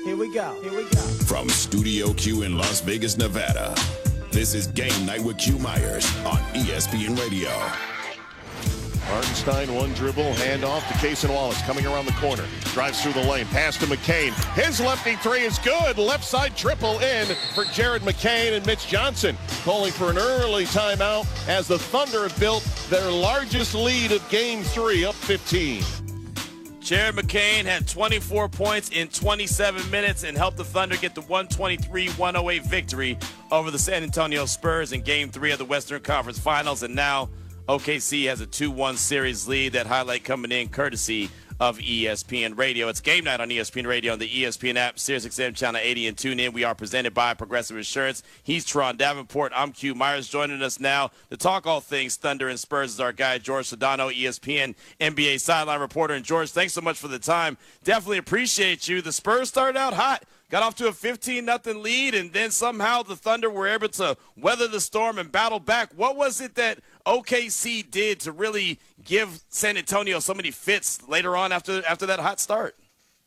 Here we go. From Studio Q in Las Vegas, Nevada, this is Game Night with Q Myers on ESPN Radio. Hartenstein, one dribble, handoff to Cason Wallace, coming around the corner. Drives through the lane, pass to McCain. His lefty three is good. Left side triple in for Jared McCain, and Mitch Johnson calling for an early timeout as the Thunder have built their largest lead of Game 3, up 15. Jared McCain had 24 points in 27 minutes and helped the Thunder get the 123-108 victory over the San Antonio Spurs in Game 3 of the Western Conference Finals. And now OKC has a 2-1 series lead. That highlight coming in courtesy of ESPN Radio. It's Game Night on ESPN Radio on the ESPN app, SiriusXM Channel 80, and tune in. We are presented by Progressive Insurance. He's Teron Davenport. I'm Q Myers. Joining us now to talk all things Thunder and Spurs is our guy, George Sedano, ESPN NBA sideline reporter. And, George, thanks so much for the time. Definitely appreciate you. The Spurs started out hot. Got off to a 15-0 lead, and then somehow the Thunder were able to weather the storm and battle back. What was it that OKC did to really give San Antonio so many fits later on after that hot start?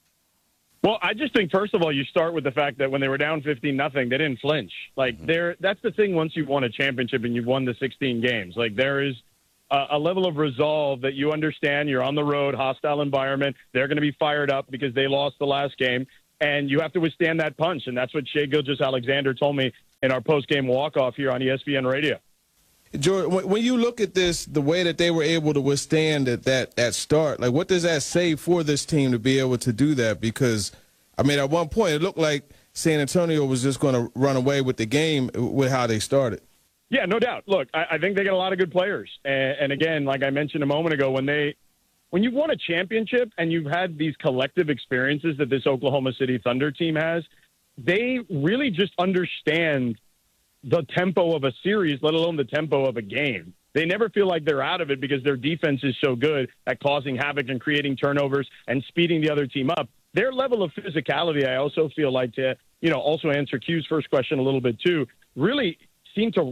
Well, I just think, first of all, you start with the fact that when they were down 15-0, they didn't flinch. That's the thing once you've won a championship and you've won the 16 games. There is a level of resolve that you understand. You're on the road, hostile environment. They're going to be fired up because they lost the last game. And you have to withstand that punch, and that's what Shai Gilgeous-Alexander told me in our post-game walk-off here on ESPN Radio. George, when you look at this, the way that they were able to withstand that start, what does that say for this team to be able to do that? Because, at one point it looked like San Antonio was just going to run away with the game with how they started. Yeah, no doubt. Look, I think they got a lot of good players. And again, like I mentioned a moment ago, when you've won a championship and you've had these collective experiences that this Oklahoma City Thunder team has, they really just understand the tempo of a series, let alone the tempo of a game. They never feel like they're out of it because their defense is so good at causing havoc and creating turnovers and speeding the other team up. Their level of physicality, I also feel like, to also answer Q's first question a little bit too, really seem to,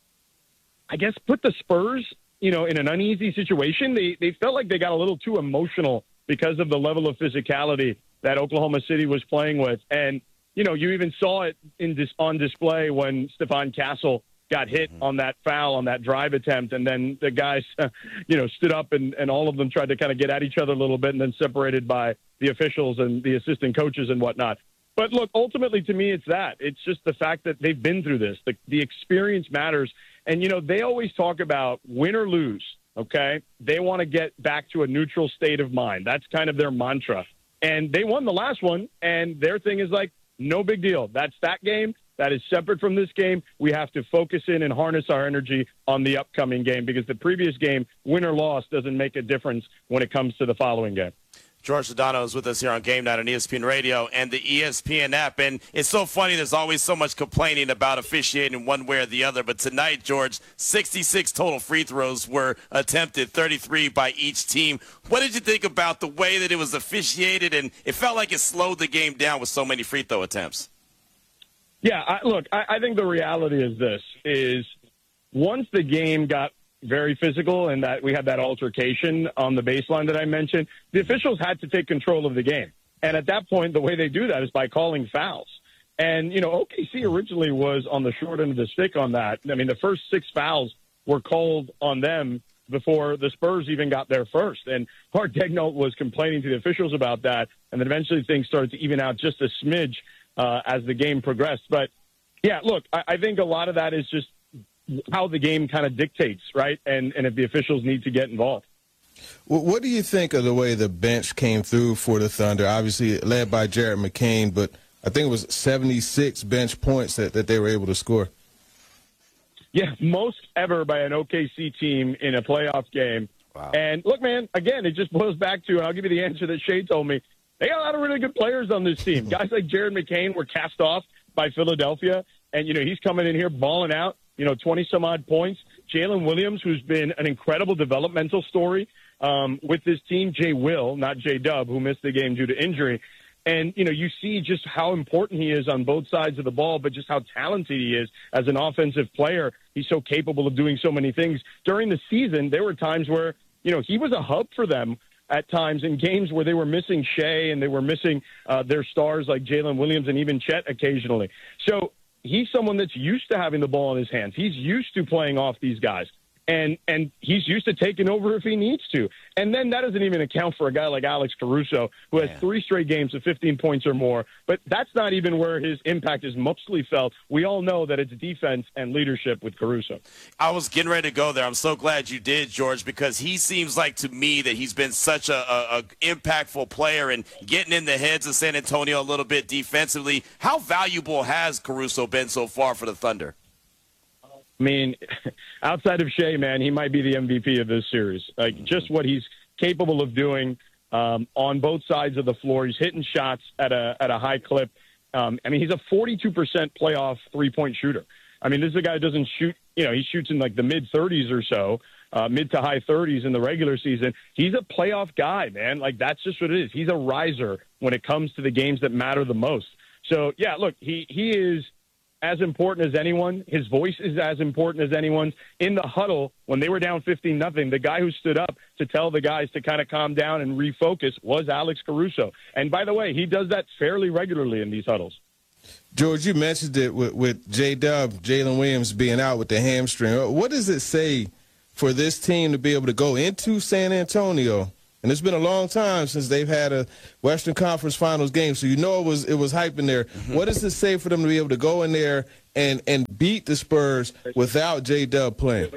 put the Spurs in an uneasy situation. They felt like they got a little too emotional because of the level of physicality that Oklahoma City was playing with. And, you even saw it on display when Stephon Castle got hit on that foul, on that drive attempt. And then the guys, stood up and all of them tried to kind of get at each other a little bit and then separated by the officials and the assistant coaches and whatnot. But look, ultimately to me, it's that. It's just the fact that they've been through this. The experience matters. And, they always talk about win or lose, okay? They want to get back to a neutral state of mind. That's kind of their mantra. And they won the last one, and their thing is no big deal. That's that game. That is separate from this game. We have to focus in and harness our energy on the upcoming game because the previous game, win or loss, doesn't make a difference when it comes to the following game. George Sedano is with us here on Game Night on ESPN Radio and the ESPN app. And it's so funny, there's always so much complaining about officiating one way or the other. But tonight, George, 66 total free throws were attempted, 33 by each team. What did you think about the way that it was officiated? And it felt like it slowed the game down with so many free throw attempts. Yeah, I think the reality is this, is once the game got very physical and that we had that altercation on the baseline that I mentioned, the officials had to take control of the game. And at that point, the way they do that is by calling fouls. And, OKC originally was on the short end of the stick on that. The first 6 fouls were called on them before the Spurs even got there first. And Mark Daigneault was complaining to the officials about that. And then eventually things started to even out just a smidge as the game progressed. But, yeah, look, I think a lot of that is just how the game kind of dictates, right? And if the officials need to get involved. Well, what do you think of the way the bench came through for the Thunder? Obviously led by Jared McCain, but I think it was 76 bench points that they were able to score. Yeah, most ever by an OKC team in a playoff game. Wow. And look, man, again, it just boils back to, and I'll give you the answer that Shai told me, they got a lot of really good players on this team. Guys like Jared McCain were cast off by Philadelphia, and, he's coming in here balling out. 20-some-odd points. Jalen Williams, who's been an incredible developmental story with this team. Jay Will, not J-Dub, who missed the game due to injury. And, you see just how important he is on both sides of the ball, but just how talented he is as an offensive player. He's so capable of doing so many things. During the season, there were times where, he was a hub for them at times in games where they were missing Shea and they were missing their stars like Jalen Williams and even Chet occasionally. So he's someone that's used to having the ball in his hands. He's used to playing off these guys. And he's used to taking over if he needs to. And then that doesn't even account for a guy like Alex Caruso, who has 3 straight games of 15 points or more. But that's not even where his impact is mostly felt. We all know that it's defense and leadership with Caruso. I was getting ready to go there. I'm so glad you did, George, because he seems like to me that he's been such a impactful player and getting in the heads of San Antonio a little bit defensively. How valuable has Caruso been so far for the Thunder? I mean, outside of Shea, man, he might be the MVP of this series. Like, just what he's capable of doing on both sides of the floor. He's hitting shots at a high clip. I mean, he's a 42% playoff three-point shooter. I mean, this is a guy who doesn't shoot, he shoots in like the mid-30s or so, mid to high 30s in the regular season. He's a playoff guy, man. Like, that's just what it is. He's a riser when it comes to the games that matter the most. So, yeah, look, he is as important as anyone. His voice is as important as anyone's. In the huddle, when they were down 15-0, the guy who stood up to tell the guys to kind of calm down and refocus was Alex Caruso. And by the way, he does that fairly regularly in these huddles. George, you mentioned it with J-Dub, Jalen Williams being out with the hamstring. What does it say for this team to be able to go into San Antonio? And it's been a long time since they've had a Western Conference Finals game, so it was hype in there. Mm-hmm. What does it say for them to be able to go in there and beat the Spurs without J-Dub playing?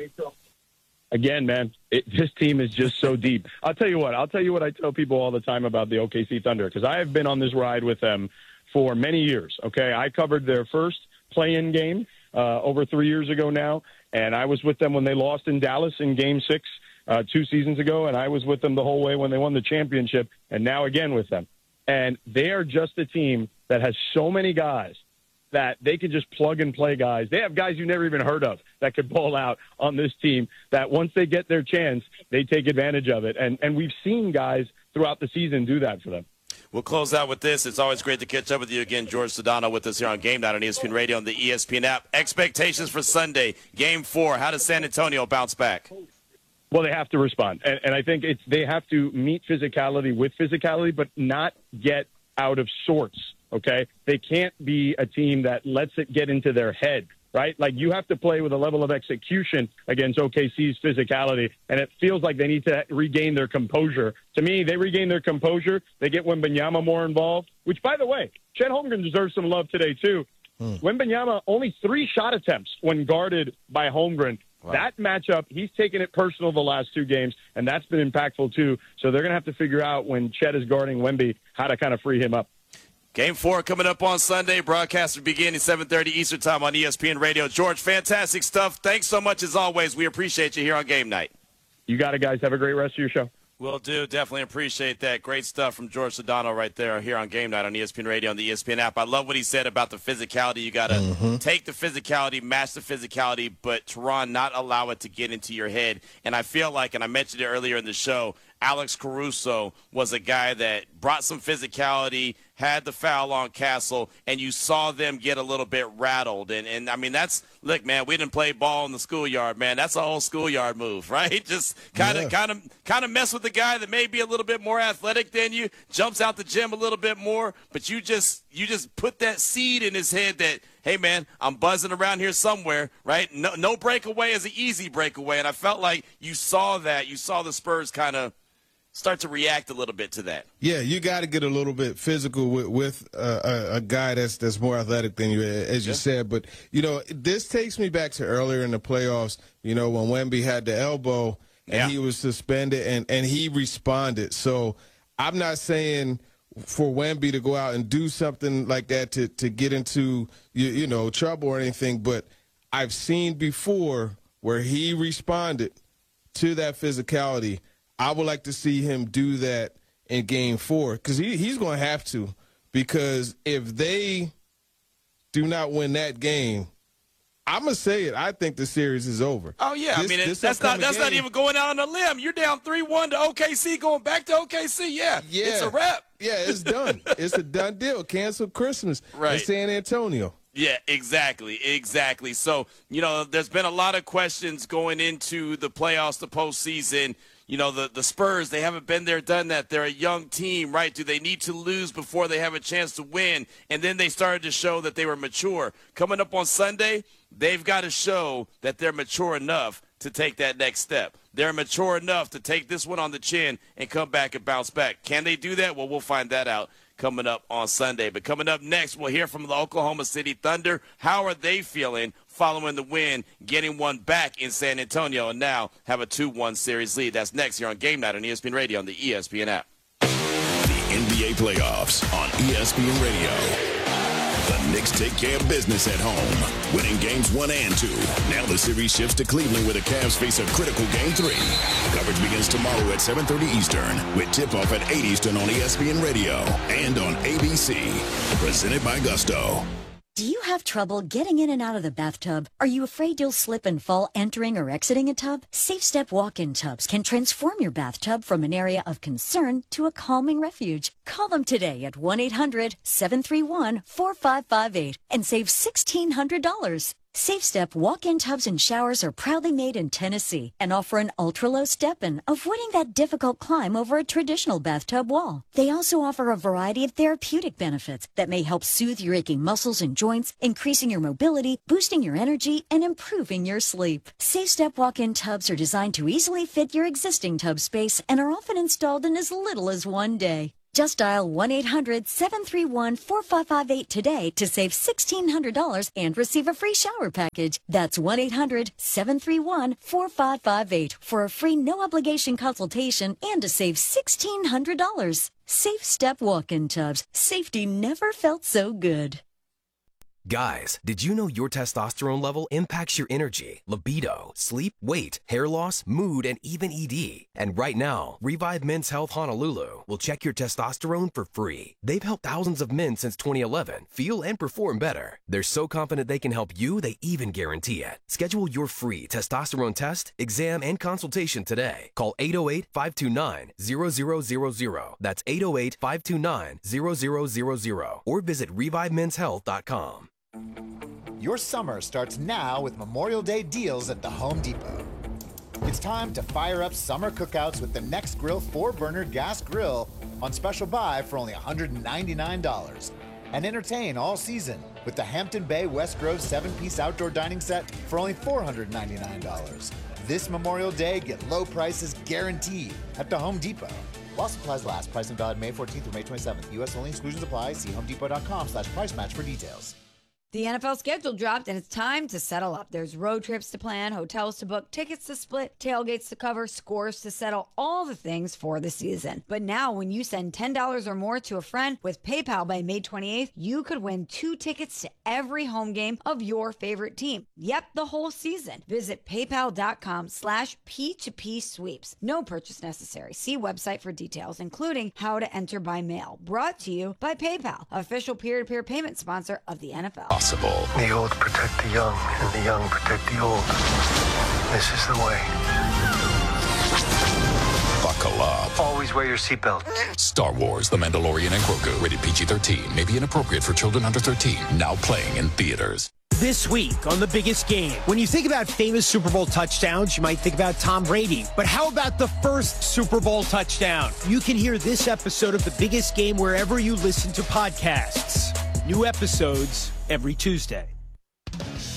Again, man, this team is just so deep. I'll tell you what I tell people all the time about the OKC Thunder, because I have been on this ride with them for many years, okay? I covered their first play-in game over 3 years ago now, and I was with them when they lost in Dallas in Game 6. 2 seasons ago, and I was with them the whole way when they won the championship, and now again with them. And they are just a team that has so many guys that they can just plug and play guys. They have guys you never even heard of that could ball out on this team, that once they get their chance, they take advantage of it. And we've seen guys throughout the season do that for them. We'll close out with this. It's always great to catch up with you again, George Sedano, with us here on Game Night on ESPN Radio and the ESPN app. Expectations for Sunday, Game 4. How does San Antonio bounce back? Well, they have to respond. And I think they have to meet physicality with physicality, but not get out of sorts, okay? They can't be a team that lets it get into their head, right? Like, you have to play with a level of execution against OKC's physicality, and it feels like they need to regain their composure. To me, they regain their composure. They get Wembanyama more involved, which, by the way, Chet Holmgren deserves some love today, too. Wembanyama, only 3 shot attempts when guarded by Holmgren. Wow. That matchup, he's taken it personal the last 2 games, and that's been impactful too. So they're going to have to figure out when Chet is guarding Wemby how to kind of free him up. Game 4 coming up on Sunday. Broadcast will begin at 7:30 Eastern Time on ESPN Radio. George, fantastic stuff. Thanks so much as always. We appreciate you here on Game Night. You got it, guys. Have a great rest of your show. Will do. Definitely appreciate that. Great stuff from George Sedano right there here on Game Night on ESPN Radio and the ESPN app. I love what he said about the physicality. You got to take the physicality, match the physicality, but Teron, not allow it to get into your head. And I feel like, and I mentioned it earlier in the show, Alex Caruso was a guy that brought some physicality, had the foul on Castle, and you saw them get a little bit rattled. And I mean, look, man, we didn't play ball in the schoolyard, man. That's a whole schoolyard move, right? Just kind of mess with the guy that may be a little bit more athletic than you, jumps out the gym a little bit more, but you just put that seed in his head that, hey, man, I'm buzzing around here somewhere, right? No breakaway is an easy breakaway, and I felt like you saw that. You saw the Spurs kind of start to react a little bit to that. Yeah, you got to get a little bit physical with a guy that's more athletic than you, as you said. But, this takes me back to earlier in the playoffs, when Wemby had the elbow and he was suspended and he responded. So I'm not saying for Wemby to go out and do something like that to get into, trouble or anything, but I've seen before where he responded to that physicality. I would like to see him do that in Game 4 because he's going to have to, because if they do not win that game, I'm going to say it, I think the series is over. Oh, yeah. That's not even going out on a limb. You're down 3-1 to OKC, going back to OKC. Yeah, it's a wrap. Yeah, it's done. It's a done deal. Cancel Christmas in San Antonio. Yeah, exactly. So, there's been a lot of questions going into the playoffs, the postseason. the Spurs, they haven't been there, done that. They're a young team, right? Do they need to lose before they have a chance to win? And then they started to show that they were mature. Coming up on Sunday, they've got to show that they're mature enough to take that next step. They're mature enough to take this one on the chin and come back and bounce back. Can they do that? Well, we'll find that out coming up on Sunday. But coming up next, we'll hear from the Oklahoma City Thunder. How are they feeling following the win, getting one back in San Antonio, and now have a 2-1 series lead? That's next here on Game Night on ESPN Radio on the ESPN app. The NBA playoffs on ESPN Radio. The Knicks take care of business at home, winning games 1 and 2. Now the series shifts to Cleveland, where the Cavs face a critical game 3. Coverage begins tomorrow at 7:30 Eastern, with tip-off at 8 Eastern on ESPN Radio and on ABC. Presented by Gusto. Do you have trouble getting in and out of the bathtub? Are you afraid you'll slip and fall entering or exiting a tub? Safe Step walk-in tubs can transform your bathtub from an area of concern to a calming refuge. Call them today at 1-800-731-4558 and save $1,600. Safe Step walk-in tubs and showers are proudly made in Tennessee and offer an ultra-low step-in, avoiding that difficult climb over a traditional bathtub wall. They also offer a variety of therapeutic benefits that may help soothe your aching muscles and joints, increasing your mobility, boosting your energy, and improving your sleep. Safe Step walk-in tubs are designed to easily fit your existing tub space and are often installed in as little as 1 day. Just dial 1-800-731-4558 today to save $1,600 and receive a free shower package. That's 1-800-731-4558 for a free no-obligation consultation and to save $1,600. Safe Step walk-in tubs. Safety never felt so good. Guys, did you know your testosterone level impacts your energy, libido, sleep, weight, hair loss, mood, and even ED? And right now, Revive Men's Health Honolulu will check your testosterone for free. They've helped thousands of men since 2011 feel and perform better. They're so confident they can help you, they even guarantee it. Schedule your free testosterone test, exam, and consultation today. Call 808-529-0000. That's 808-529-0000. Or visit ReviveMen'sHealth.com. Your summer starts now with Memorial Day deals at the Home Depot. It's time to fire up summer cookouts with the Next Grill 4-burner gas grill on special buy for only $199. And entertain all season with the Hampton Bay West Grove 7-piece outdoor dining set for only $499. This Memorial Day, get low prices guaranteed at the Home Depot. While supplies last, pricing valid May 14th through May 27th. U.S. only, exclusions apply. See homedepot.com/price match for details. The NFL schedule dropped, and it's time to settle up. There's road trips to plan, hotels to book, tickets to split, tailgates to cover, scores to settle, all the things for the season. But now, when you send $10 or more to a friend with PayPal by May 28th, you could win 2 tickets to every home game of your favorite team. Yep, the whole season. Visit paypal.com/P2P sweeps. No purchase necessary. See website for details, including how to enter by mail. Brought to you by PayPal, official peer-to-peer payment sponsor of the NFL. The old protect the young, and the young protect the old. This is the way. Buckle up. Always wear your seatbelt. Star Wars, The Mandalorian, and Grogu. Rated PG-13. May be inappropriate for children under 13. Now playing in theaters. This week on The Biggest Game, when you think about famous Super Bowl touchdowns, you might think about Tom Brady. But how about the first Super Bowl touchdown? You can hear this episode of The Biggest Game wherever you listen to podcasts. New episodes every Tuesday.